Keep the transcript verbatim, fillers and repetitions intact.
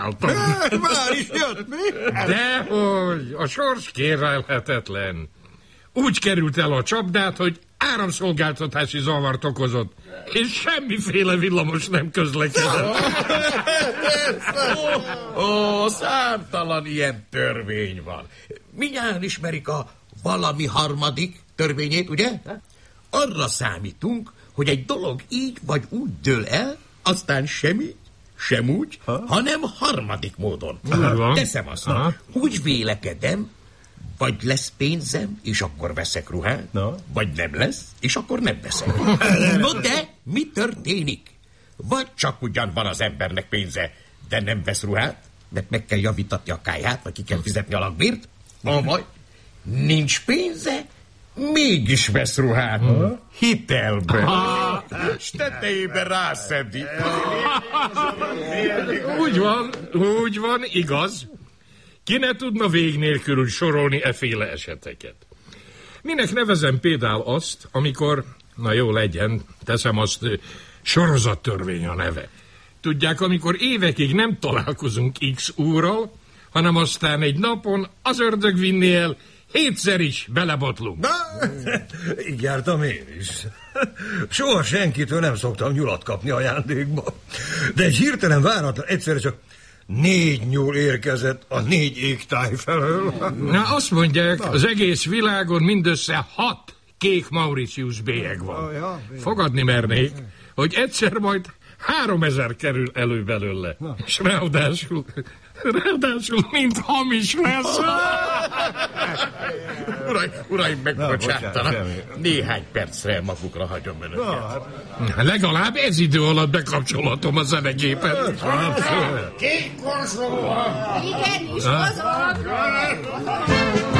Már is jött, mi? Dehogy, a sors kérlelhetetlen. Úgy került el a csapdát, hogy áramszolgáltatási zavart okozott, és semmiféle villamos nem közlekedett. Ó, ó, számtalan ilyen törvény van. Mindjárt ismerik a valami harmadik törvényét, ugye? Arra számítunk, hogy egy dolog így vagy úgy dől el, aztán semmi, sem úgy, ha? hanem harmadik módon. Ha, teszem azt, úgy vélekedem, vagy lesz pénzem, és akkor veszek ruhát, no. vagy nem lesz, és akkor nem veszek. No de, mi történik? Vagy csak ugyan van az embernek pénze, de nem vesz ruhát, mert meg kell javítatni a káját, vagy ki kell fizetni a lakbért, vagy nincs pénze, mégis vesz ruhát. Ha? Hitelbe. Ha? És tetejében rászedik. Úgy van, úgy van, igaz. Ki ne tudna vég nélkül sorolni efféle eseteket. Minek nevezem például azt, amikor, na jó legyen, teszem azt, sorozattörvény a neve. Tudják, amikor évekig nem találkozunk X úrral, hanem aztán egy napon az ördög vinni el, hétszer is belebotlunk. Na, így jártam én is. Soha senkitől nem szoktam nyulat kapni ajándékba. De egy hirtelen váratlan egyszerre csak négy nyúl érkezett a négy égtáj felől. Na, azt mondják, az egész világon mindössze hat kék Mauritius bélyeg van. Fogadni mernék, hogy egyszer majd háromezer kerül elő belőle. És ráadásul, ráadásul mind hamis lesz. Uraim, uraim megbocsátanak. Néhány percre magukra hagyom önöket. Legalább ez idő alatt bekapcsolhatom a zenegépet. Kék konzolva! Igen, is azon!